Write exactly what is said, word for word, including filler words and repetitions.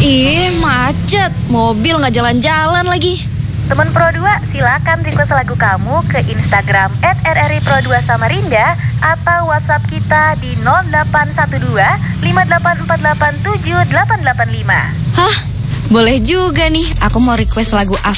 Ih, macet. Mobil nggak jalan-jalan lagi. Teman Pro dua, silakan request lagu kamu ke Instagram et r r i pro dua Samarinda atau WhatsApp kita di nol delapan satu dua lima delapan empat delapan tujuh delapan delapan lima. Hah? Boleh juga nih. Aku mau request lagu